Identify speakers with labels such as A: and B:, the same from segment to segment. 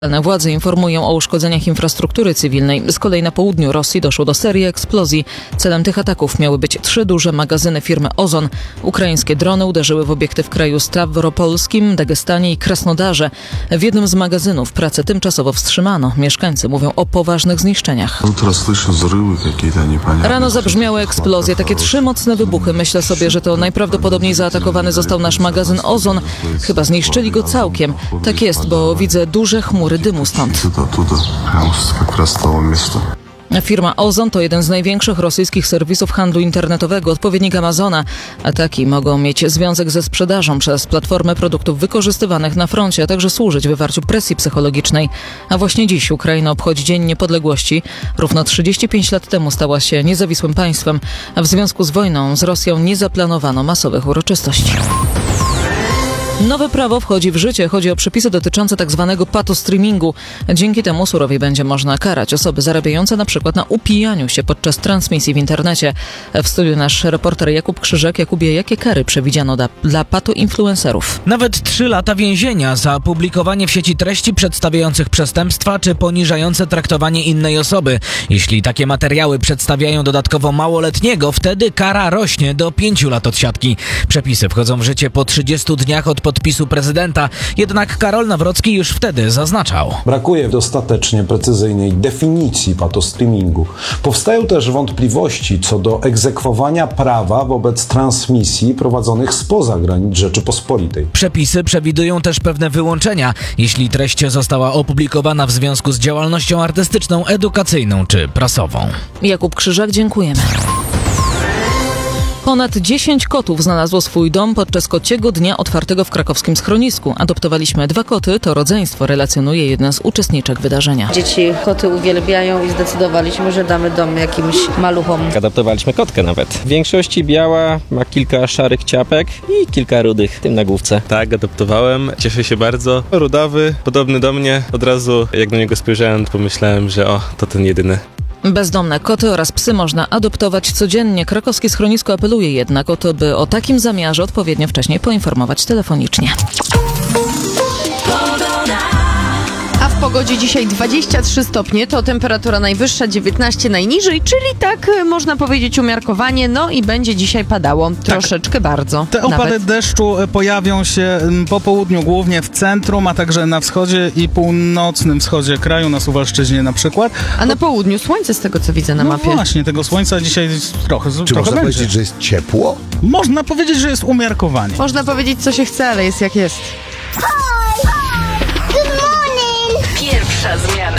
A: Władze informują o uszkodzeniach infrastruktury cywilnej. Z kolei na południu Rosji doszło do serii eksplozji. Celem tych ataków miały być 3 duże magazyny firmy Ozon. Ukraińskie drony uderzyły w obiekty w kraju Stawropolskim, Dagestanie i Krasnodarze. W jednym z magazynów pracę tymczasowo wstrzymano. Mieszkańcy mówią o poważnych zniszczeniach. Rano zabrzmiały eksplozje, takie 3 mocne wybuchy. Myślę sobie, że to najprawdopodobniej zaatakowany został nasz magazyn Ozon. Chyba zniszczyli go całkiem. Tak jest, bo widzę duże chmury dymu stąd. Firma Ozon to jeden z największych rosyjskich serwisów handlu internetowego, odpowiednik Amazona. Ataki mogą mieć związek ze sprzedażą przez platformę produktów wykorzystywanych na froncie, a także służyć wywarciu presji psychologicznej. A właśnie dziś Ukraina obchodzi Dzień Niepodległości. Równo 35 lat temu stała się niezawisłym państwem, a w związku z wojną z Rosją nie zaplanowano masowych uroczystości. Nowe prawo wchodzi w życie. Chodzi o przepisy dotyczące tzw. patostreamingu. Dzięki temu surowiej będzie można karać osoby zarabiające na przykład na upijaniu się podczas transmisji w internecie. W studiu nasz reporter Jakub Krzyżak. Jakubie, jakie kary przewidziano dla patoinfluencerów?
B: Nawet 3 lata więzienia za publikowanie w sieci treści przedstawiających przestępstwa czy poniżające traktowanie innej osoby. Jeśli takie materiały przedstawiają dodatkowo małoletniego, wtedy kara rośnie do 5 lat odsiadki. Przepisy wchodzą w życie po 30 dniach od podpisu prezydenta, jednak Karol Nawrocki już wtedy zaznaczał.
C: Brakuje dostatecznie precyzyjnej definicji patostreamingu. Powstają też wątpliwości co do egzekwowania prawa wobec transmisji prowadzonych spoza granic Rzeczypospolitej.
B: Przepisy przewidują też pewne wyłączenia, jeśli treść została opublikowana w związku z działalnością artystyczną, edukacyjną czy prasową.
A: Jakub Krzyżak, dziękujemy. Ponad 10 kotów znalazło swój dom podczas kociego dnia otwartego w krakowskim schronisku. Adoptowaliśmy 2 koty, to rodzeństwo, relacjonuje jedna z uczestniczek wydarzenia.
D: Dzieci koty uwielbiają i zdecydowaliśmy, że damy dom jakimś maluchom.
E: Adoptowaliśmy kotkę nawet. W większości biała, ma kilka szarych ciapek i kilka rudych, w tym na główce.
F: Tak, adoptowałem. Cieszę się bardzo. Rudawy, podobny do mnie. Od razu jak na niego spojrzałem, to pomyślałem, że to ten jedyny.
A: Bezdomne koty oraz psy można adoptować codziennie. Krakowskie schronisko apeluje jednak o to, by o takim zamiarze odpowiednio wcześniej poinformować telefonicznie.
G: A w pogodzie dzisiaj 23 stopnie, to temperatura najwyższa, 19 najniżej, czyli tak można powiedzieć umiarkowanie, no i będzie dzisiaj padało troszeczkę bardzo.
H: Te opady deszczu pojawią się po południu, głównie w centrum, a także na wschodzie i północnym wschodzie kraju, na Suwalszczyźnie na przykład.
G: A na południu słońce, z tego co widzę na mapie.
H: No właśnie, tego słońca dzisiaj trochę
I: Czy można
H: będzie.
I: powiedzieć, że jest ciepło?
H: Można powiedzieć, że jest umiarkowanie.
G: Można powiedzieć, co się chce, ale jest jak jest.
J: Pierwsza zmiana.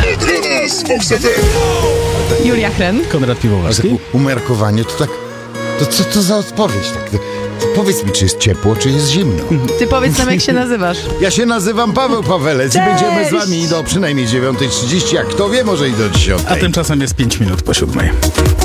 G: Julia Hren.
H: Konrad Piwowarski.
I: Umiarkowanie to tak... To co to za odpowiedź? Tak, powiedz mi, czy jest ciepło, czy jest zimno?
G: Ty powiedz nam, jak się nazywasz.
I: Ja się nazywam Paweł Pawelec i będziemy z wami do przynajmniej 9:30, jak kto wie, może i do 10:00.
H: A tymczasem jest 5 minut po 7:00.